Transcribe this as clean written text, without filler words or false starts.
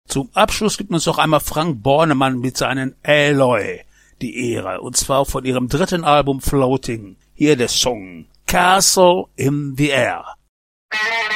Zum Abschluss gibt uns noch einmal Frank Bornemann mit seinen Aloy die Ehre, und zwar von ihrem 3. Album Floating. Hier der Song Castle in the Air.